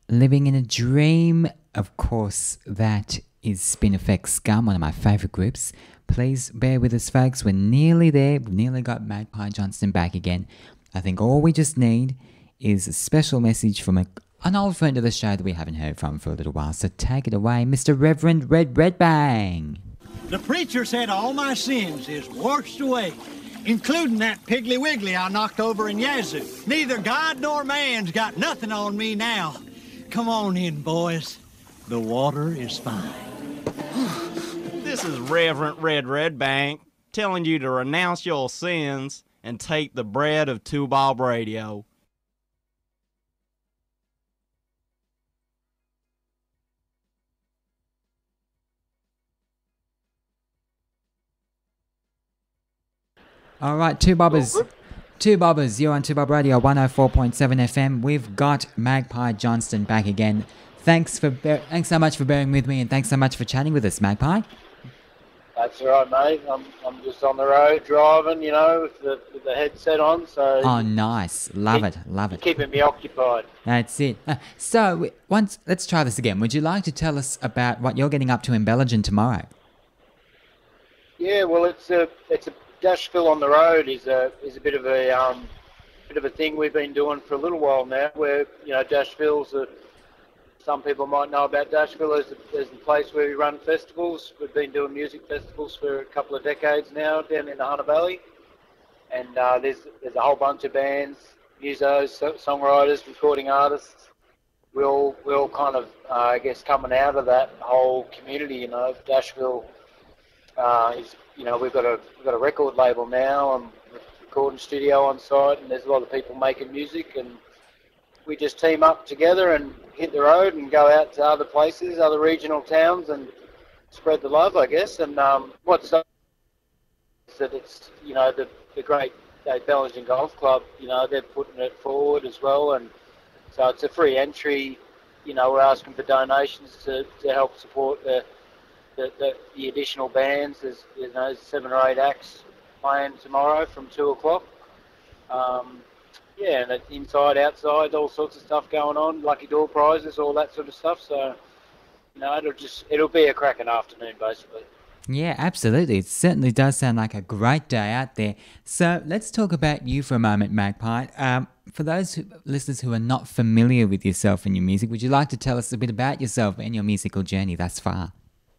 Living in a Dream, of course, that is Spin Effect Scum, one of my favourite groups. Please bear with us, folks. We're nearly there. We've nearly got Magpie Johnston back again. I think all we just need is a special message from an old friend of the show that we haven't heard from for a little while. So take it away, Mr. Reverend Red Redbang. The preacher said all my sins is washed away, including that Piggly Wiggly I knocked over in Yazoo. Neither God nor man's got nothing on me now. Come on in, boys. The water is fine. This is Reverend Red Redbank telling you to renounce your sins and take the bread of Two Bob Radio. All right, Two Bobbers. Two Bobbers, you're on Two Bob Radio 104.7 FM. We've got Magpie Johnston back again. Thanks so much for bearing with me, and thanks so much for chatting with us, Magpie. That's all right, mate. I'm just on the road driving, with the headset on. So Oh, nice. Love it. keeping me occupied. That's it. So, let's try this again. Would you like to tell us about what you're getting up to in Belgium tomorrow? Yeah, well, it's a Dashville on the road is a bit of a thing we've been doing for a little while now. Where Dashville's some people might know about Dashville as the place where we run festivals. We've been doing music festivals for a couple of decades now down in the Hunter Valley, and there's a whole bunch of bands, musos, songwriters, recording artists. We're all kind of I guess coming out of that whole community. Dashville is we've got a record label now and recording studio on site, and there's a lot of people making music, and we just team up together and hit the road and go out to other places, other regional towns, and spread the love, I guess. And what's up is that it's the great Bellingen Golf Club, they're putting it forward as well, and so it's a free entry. We're asking for donations to help support the additional bands. There's 7 or 8 acts playing tomorrow from 2 o'clock. And it's inside, outside, all sorts of stuff going on, lucky door prizes, all that sort of stuff. So, it'll be a cracking afternoon, basically. Yeah, absolutely. It certainly does sound like a great day out there. So let's talk about you for a moment, Magpie. For those listeners who are not familiar with yourself and your music, would you like to tell us a bit about yourself and your musical journey thus far?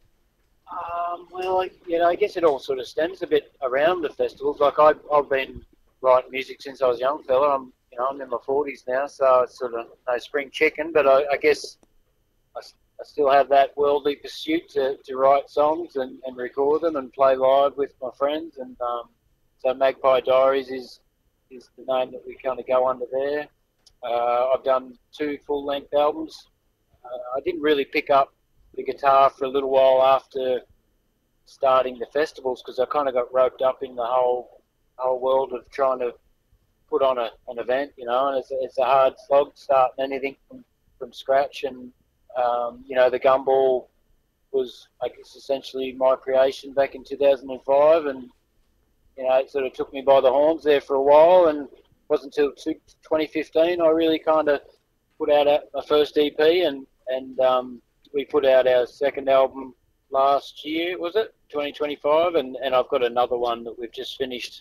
Well, I guess it all sort of stems a bit around the festivals. Like I've been writing music since I was a young fella. I'm in my 40s now, so it's sort of no spring chicken. But I guess I still have that worldly pursuit to write songs and record them and play live with my friends. And so Magpie Diaries is the name that we kind of go under there. I've done 2 full-length albums. I didn't really pick up the guitar for a little while after starting the festivals, because I kind of got roped up in the whole world of trying to put on an event, and it's a hard slog starting anything from scratch. And the Gumball was, I guess, essentially my creation back in 2005, and it sort of took me by the horns there for a while, and it wasn't until 2015 I really kind of put out my first EP, and we put out our second album last year, was it 2025, and I've got another one that we've just finished,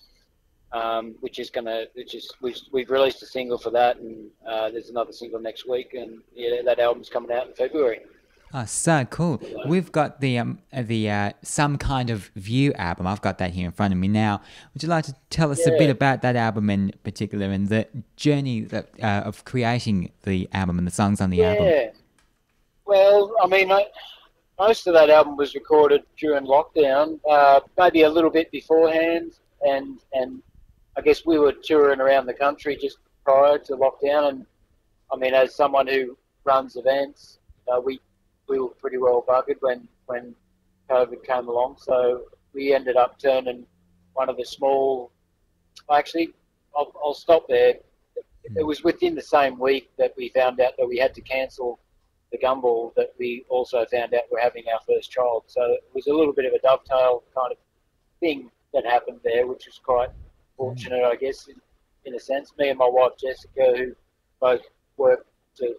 we've released a single for that, and there's another single next week, and that album's coming out in February. Oh, so cool. We've got the Some Kind of View album. I've got that here in front of me now. Would you like to tell us a bit about that album in particular and the journey of creating the album and the songs on the album? Yeah. Well, I mean, most of that album was recorded during lockdown, maybe a little bit beforehand, and I guess we were touring around the country just prior to lockdown. And I mean, as someone who runs events, we were pretty well buggered when COVID came along. So we ended up turning one of the small. Actually, I'll stop there. It was within the same week that we found out that we had to cancel the Gumball, that we also found out we're having our first child. So it was a little bit of a dovetail kind of thing that happened there, which was quite fortunate, I guess, in a sense. Me and my wife Jessica, who both work to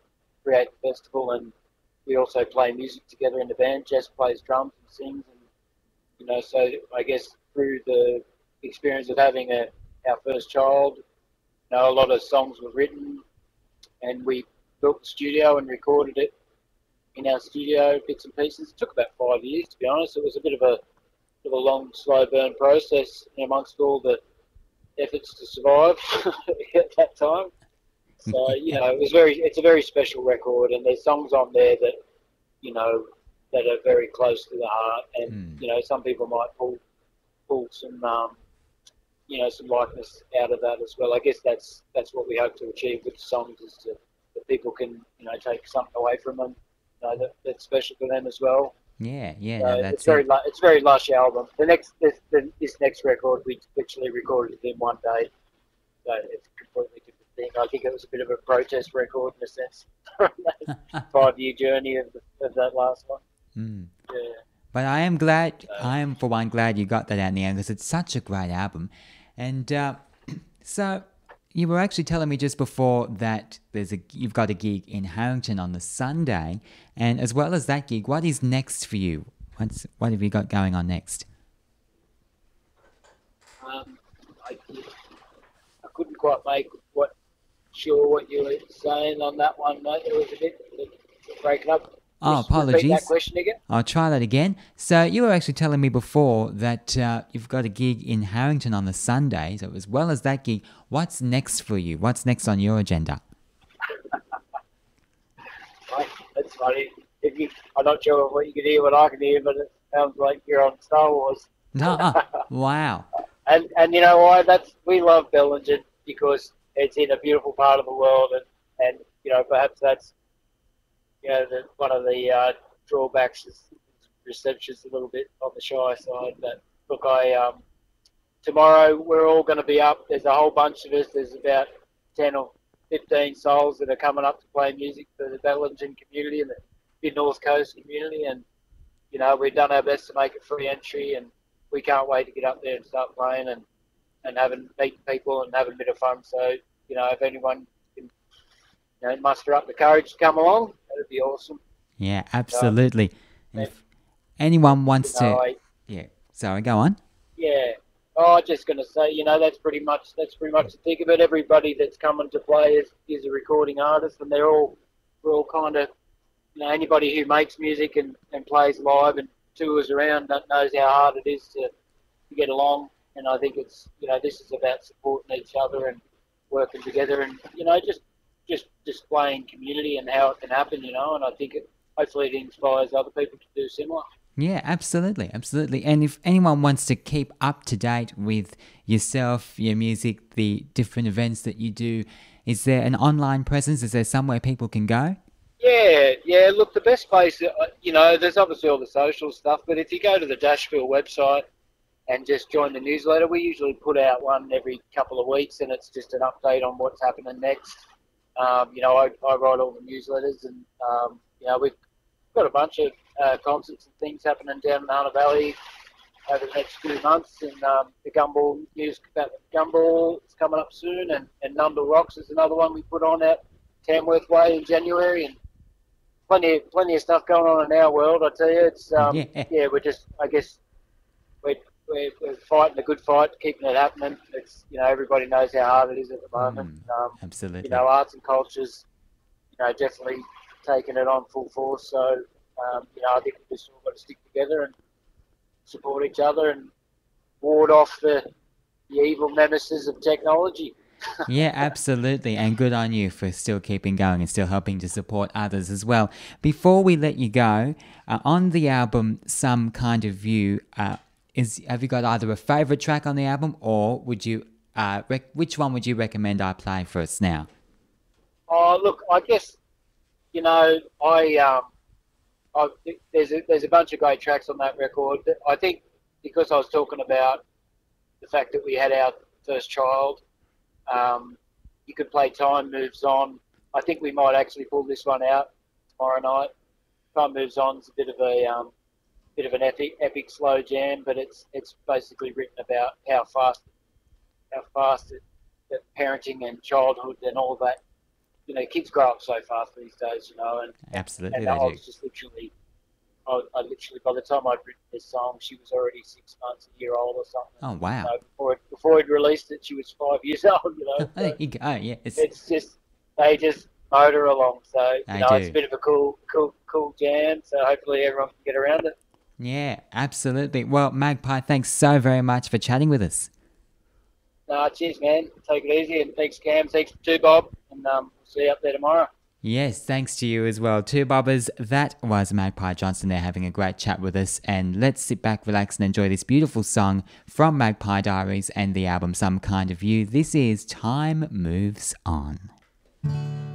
create the festival, and we also play music together in the band. Jess plays drums and sings, and so I guess through the experience of having our first child, a lot of songs were written, and we built the studio and recorded it in our studio, bits and pieces. It took about 5 years, to be honest. It was a bit of a long, slow burn process amongst all the efforts to survive at that time. So it's a very special record, and there's songs on there that that are very close to the heart, and some people might pull some some likeness out of that as well. I guess that's what we hope to achieve with the songs, is that people can take something away from them, that's special for them as well. Yeah, yeah, So no, that's it's very lush album. This next record we literally recorded it in one day, so it's a completely different thing. I think it was a bit of a protest record in a sense from that 5-year journey of that last one. Yeah. But I am for one glad you got that out in the end, because it's such a great album. And so you were actually telling me just before that you've got a gig in Harrington on the Sunday, and as well as that gig, what is next for you? What have you got going on next? I couldn't quite make sure what you were saying on that one, mate. It was a bit breaking up. Oh, Just repeat apologies. that question again. I'll try that again. So you were actually telling me before that you've got a gig in Harrington on the Sunday. So as well as that gig, what's next for you? What's next on your agenda? Right, that's funny. I'm not sure what you can hear, what I can hear, but it sounds like you're on Star Wars. Wow. And you know why? We love Bellingen because it's in a beautiful part of the world, and perhaps that's one of the drawbacks is reception's a little bit on the shy side. But look, tomorrow we're all going to be up. There's a whole bunch of us. There's about 10 or 15 souls that are coming up to play music for the Bellingen community and the Mid North Coast community, and we've done our best to make it free entry, and we can't wait to get up there and start playing and meet people and have a bit of fun. So if anyone can muster up the courage to come along, that'd be awesome. Yeah, absolutely. If anyone wants to, sorry, go on. Yeah. Oh, I'm just going to say, that's pretty much the thing of it. Everybody that's coming to play is a recording artist, and we're all kind of, anybody who makes music and plays live and tours around that knows how hard it is to get along. And I think it's, this is about supporting each other and working together, and just displaying community and how it can happen, and I think hopefully it inspires other people to do similar. Yeah, absolutely. And if anyone wants to keep up to date with yourself, your music, the different events that you do, is there an online presence? Is there somewhere people can go? Yeah. Look, the best place, there's obviously all the social stuff, but if you go to the Dashville website and just join the newsletter, we usually put out one every couple of weeks, and it's just an update on what's happening next. I write all the newsletters, and we've got a bunch of concerts and things happening down in Hunter Valley over the next few months, and the Gumball news about the Gumball is coming up soon, and Nundle Rocks is another one we put on at Tamworth Way in January, and plenty of stuff going on in our world. I tell you, it's we're just, I guess we're fighting a good fight, keeping it happening. It's everybody knows how hard it is at the moment. Absolutely. Arts and cultures, definitely taking it on full force. So I think we just all got to stick together and support each other and ward off the evil nemesis of technology. Yeah, absolutely. And good on you for still keeping going and still helping to support others as well. Before we let you go, on the album Some Kind of View, have you got either a favourite track on the album, or would you which one would you recommend I play first now? Oh, look, I guess there's a bunch of great tracks on that record. I think because I was talking about the fact that we had our first child, you could play Time Moves On. I think we might actually pull this one out tomorrow night. Time Moves On is a bit of an epic slow jam, but it's basically written about how fast that parenting and childhood and all that you know, kids grow up so fast these days, you know, Absolutely, and they I do. was just literally, I literally, by the time I'd written this song, she was already 6 months, a year old or something. Oh, You wow. know, before he'd released it, she was 5 years old, you know. There So you go. Yes, it's just, they just motor along. So, you I know, it's do. a bit of a cool jam. So hopefully everyone can get around it. Yeah, absolutely. Well, Magpie, thanks so very much for chatting with us. Cheers, man. Take it easy. And thanks, Cam. Thanks to Bob. And we'll see you up there tomorrow. Yes, thanks to you as well. Two bobbers, that was Magpie Johnson there having a great chat with us. And let's sit back, relax, and enjoy this beautiful song from Magpie Diaries and the album Some Kind of You. This is Time Moves On.